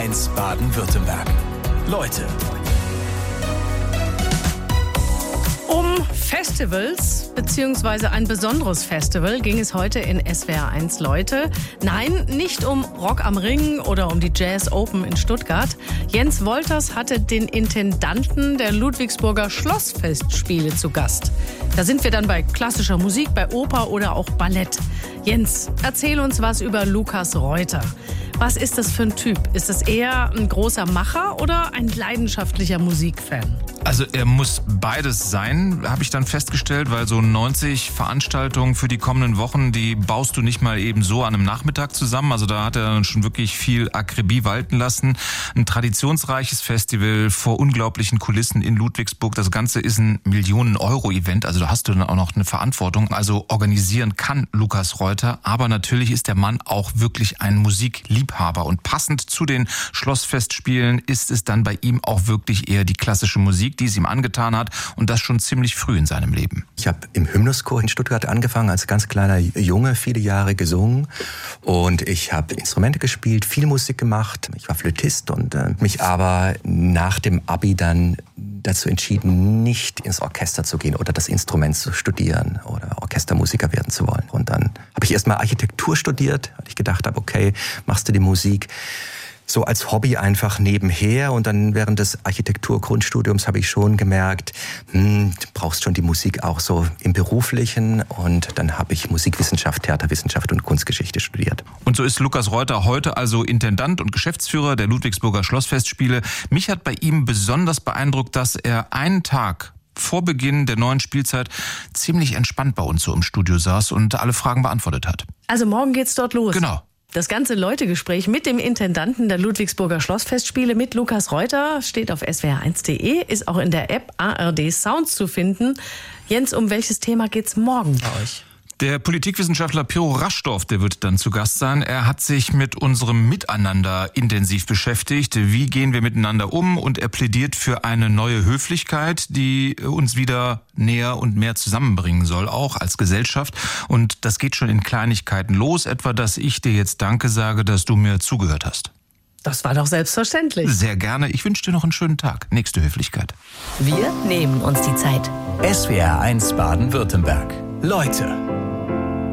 SWR1 Baden-Württemberg. Leute. Um Festivals bzw. ein besonderes Festival ging es heute in SWR1 Leute. Nein, nicht um Rock am Ring oder um die Jazz Open in Stuttgart. Jens Wolters hatte den Intendanten der Ludwigsburger Schlossfestspiele zu Gast. Da sind wir dann bei klassischer Musik, bei Oper oder auch Ballett. Jens, erzähl uns was über Lukas Reuter. Was ist das für ein Typ? Ist das eher ein großer Macher oder ein leidenschaftlicher Musikfan? Also er muss beides sein, habe ich dann festgestellt, weil so 90 Veranstaltungen für die kommenden Wochen, die baust du nicht mal eben so an einem Nachmittag zusammen. Also da hat er dann schon wirklich viel Akribie walten lassen. Ein traditionsreiches Festival vor unglaublichen Kulissen in Ludwigsburg. Das Ganze ist ein Millionen-Euro-Event, also da hast du dann auch noch eine Verantwortung. Also organisieren kann Lukas Reuter, aber natürlich ist der Mann auch wirklich ein Musikliebhaber. Und passend zu den Schlossfestspielen ist es dann bei ihm auch wirklich eher die klassische Musik, die es ihm angetan hat und das schon ziemlich früh in seinem Leben. Ich habe im Hymnuschor in Stuttgart angefangen, als ganz kleiner Junge, viele Jahre gesungen und ich habe Instrumente gespielt, viel Musik gemacht. Ich war Flötist und mich aber nach dem Abi dann dazu entschieden, nicht ins Orchester zu gehen oder das Instrument zu studieren oder Orchestermusiker werden zu wollen. Und dann habe ich erstmal Architektur studiert, weil ich gedacht habe, okay, machst du die Musik so als Hobby einfach nebenher, und dann während des Architektur-Grundstudiums habe ich schon gemerkt, du brauchst schon die Musik auch so im Beruflichen, und dann habe ich Musikwissenschaft, Theaterwissenschaft und Kunstgeschichte studiert. Und so ist Lukas Reuter heute also Intendant und Geschäftsführer der Ludwigsburger Schlossfestspiele. Mich hat bei ihm besonders beeindruckt, dass er einen Tag vor Beginn der neuen Spielzeit ziemlich entspannt bei uns so im Studio saß und alle Fragen beantwortet hat. Also morgen geht's dort los. Genau. Das ganze Leutegespräch mit dem Intendanten der Ludwigsburger Schlossfestspiele, mit Lukas Reuter, steht auf swr1.de, ist auch in der App ARD Sounds zu finden. Jens, um welches Thema geht's morgen bei euch? Der Politikwissenschaftler Piero Raschdorf, der wird dann zu Gast sein. Er hat sich mit unserem Miteinander intensiv beschäftigt. Wie gehen wir miteinander um? Und er plädiert für eine neue Höflichkeit, die uns wieder näher und mehr zusammenbringen soll, auch als Gesellschaft. Und das geht schon in Kleinigkeiten los, etwa, dass ich dir jetzt Danke sage, dass du mir zugehört hast. Das war doch selbstverständlich. Sehr gerne. Ich wünsche dir noch einen schönen Tag. Nächste Höflichkeit. Wir nehmen uns die Zeit. SWR1 Baden-Württemberg. Leute.